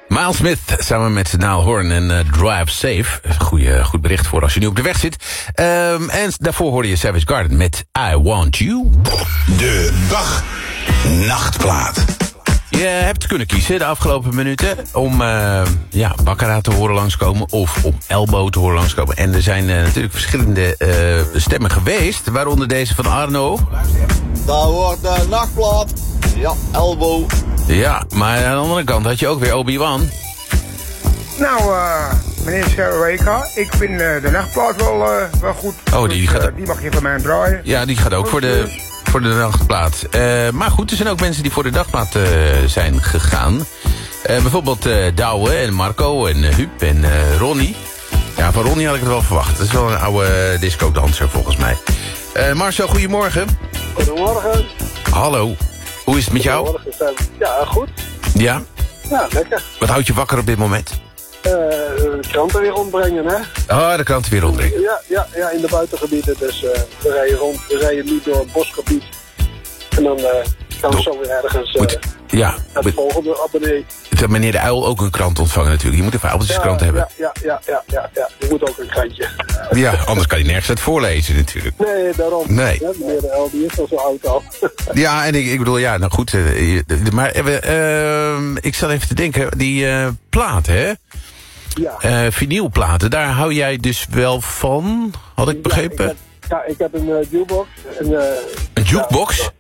Miles Smith samen met Niall Horan en Drive Safe. Goed bericht voor als je nu op de weg zit. En daarvoor hoorde je Savage Garden met I Want You. De dag-nachtplaat. Je hebt kunnen kiezen de afgelopen minuten om Baccarat te horen langskomen of om Elbow te horen langskomen. En er zijn natuurlijk verschillende stemmen geweest, waaronder deze van Arno. Daar wordt de nachtplaat. Ja, Elbow. Ja, maar aan de andere kant had je ook weer Obi-Wan. Nou, meneer Sarah, ik vind de nachtplaat wel goed. Oh, die mag je van mij draaien. Ja, die gaat ook voor de nachtplaat. Maar goed, er zijn ook mensen die voor de dagplaat zijn gegaan. Bijvoorbeeld Douwe en Marco en Huub en Ronnie. Ja, van Ronnie had ik het wel verwacht. Dat is wel een oude disco-danser volgens mij. Marcel, goedemorgen. Goedemorgen. Hallo. Hoe is het met jou? Ja, goed. Ja? Ja, lekker. Wat houdt je wakker op dit moment? De kranten weer rondbrengen, hè? Oh, de kranten weer rondbrengen. Ja, in de buitengebieden. Dus we rijden rond. We rijden nu door het bosgebied. En dan gaan we zo weer ergens naar de volgende abonnee. Meneer de Uil ook een krant ontvangen natuurlijk. Je moet even uiltjeskrant hebben. Ja. Je moet ook een krantje. Ja, anders kan je nergens het voorlezen natuurlijk. Nee, daarom. Nee. Ja, meneer de Uil, die is al zo oud al. Ja, en ik bedoel, ja, nou goed. Maar ik zat even te denken, die platen, hè? Ja. Vinylplaten, daar hou jij dus wel van, had ik begrepen? Ik heb een jukebox. Een jukebox?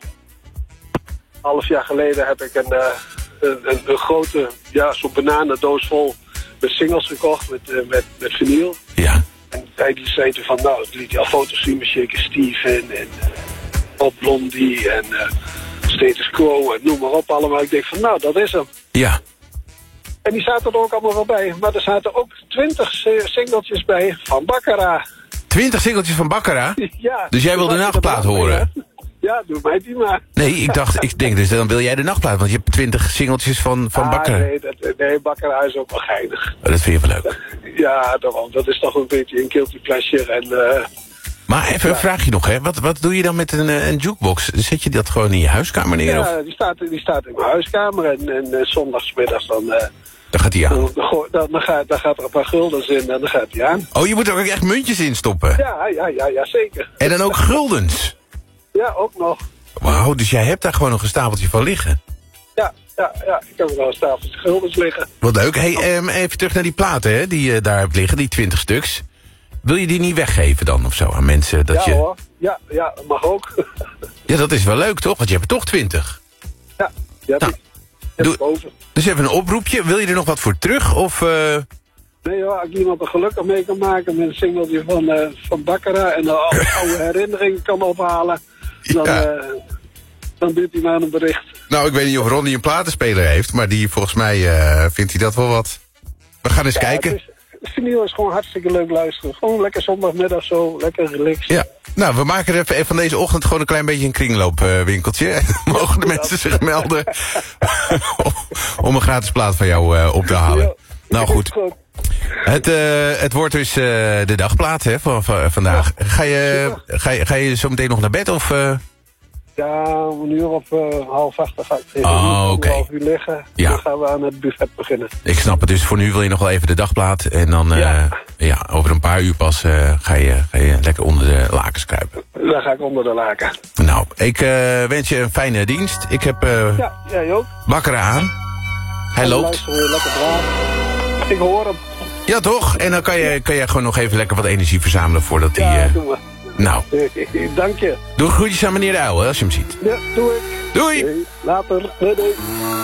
Half jaar geleden heb ik een grote, zo'n bananendoos vol met singles gekocht met vinyl. Ja. En tijdens zei hij van, nou, liet hij al foto's zien met Shaker Steven en Bob Blondie en Status Quo en noem maar op allemaal. Ik denk van, nou, dat is hem. Ja. En die zaten er ook allemaal wel bij. Maar er zaten ook 20 singeltjes bij van Baccarat. 20 singeltjes van Baccarat? Ja. Dus jij wil de nachtplaat horen? Ja, doe mij die maar. Nee, ik denk dus, dan wil jij de nachtplaat, want je hebt 20 singeltjes van Baccarat. Nee, Baccarat is ook wel geinig. Oh, dat vind je wel leuk. Ja, daarom. Dat is toch een beetje een guilty pleasure. En, maar even een vraagje nog, hè. Wat doe je dan met een jukebox? Zet je dat gewoon in je huiskamer neer? Ja, of? die staat in mijn huiskamer en zondagsmiddags dan gaat hij aan. Dan gaat er een paar guldens in en dan gaat hij aan. Oh, je moet er ook echt muntjes in stoppen? Ja, zeker. En dan ook guldens? Ja, ook nog. Wauw, dus jij hebt daar gewoon nog een stapeltje van liggen? Ja, ik heb er wel een stapeltje guldens liggen. Wat leuk. Hey, even terug naar die platen, hè, die je daar hebt liggen, die 20 stuks. Wil je die niet weggeven dan of zo aan mensen? Hoor. Ja, dat mag ook. Ja, dat is wel leuk, toch? Want je hebt er toch 20. Ja, boven. Dus even een oproepje. Wil je er nog wat voor terug? Of, Nee hoor, als ik iemand er gelukkig mee kan maken met een singeltje van Baccarat en een oude herinnering kan ophalen, dan doet hij maar een bericht. Nou, ik weet niet of Ronnie een platenspeler heeft, maar die volgens mij vindt hij dat wel wat. We gaan eens kijken. Vinyl is gewoon hartstikke leuk luisteren. Gewoon lekker zondagmiddag zo, lekker relaxed. Ja, nou, we maken er even van deze ochtend gewoon een klein beetje een kringloopwinkeltje. Mogen de mensen zich melden om een gratis plaat van jou op te halen. Ja. Nou goed. Het wordt dus de dagplaat hè, van vandaag. Ga je zo meteen nog naar bed of... Ja, een uur of 7:30 ga ik tegen oké. 1,5 uur liggen. Ja. Dan gaan we aan het buffet beginnen. Ik snap het, dus voor nu wil je nog wel even de dagplaat. En dan over een paar uur pas ga je lekker onder de lakens kruipen. Dan ga ik onder de laken. Nou, ik wens je een fijne dienst. Ik heb jij ook. Baccarat aan. Hij loopt. Lekker braaf. Ik hoor hem. Ja, toch? En dan kan je gewoon nog even lekker wat energie verzamelen voordat hij... doen we. Nou. Dank je. Doe groetjes aan meneer de Uil, als je hem ziet. Ja, doe ik. Doei. Later. Doei.